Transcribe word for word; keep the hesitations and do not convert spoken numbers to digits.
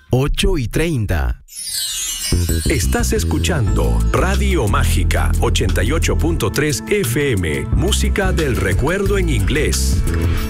ocho y treinta. Estás escuchando Radio Mágica ochenta y ocho punto tres F M, música del recuerdo en inglés.